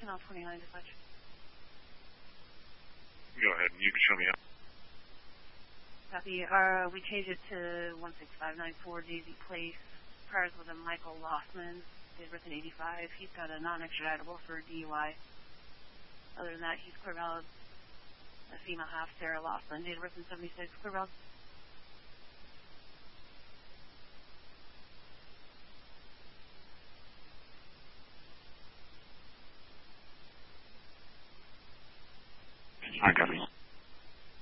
Canal 29 dispatch. Go ahead, you can show me up. Copy. We changed it to 16594 Daisy Place. Cars with a Michael Lossman, date birth in 85. He's got a non-extraditable for DUI. Other than that, he's clear valid. A female half, Sarah Lossman, date birth in 76, clear valid. I copy.